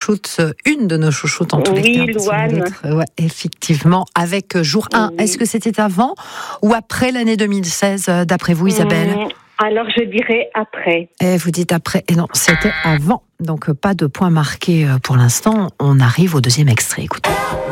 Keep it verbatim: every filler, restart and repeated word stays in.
chouchoute, une de nos chouchoutes en tous oui, les cas. Louane. Ouais, effectivement, avec jour un. Oui. Est-ce que c'était avant ou après l'année deux mille seize, d'après vous, Isabelle? Mmh, alors, je dirais après. Et vous dites après. Et non, c'était avant. Donc, pas de point marqué pour l'instant. On arrive au deuxième extrait. Écoutez.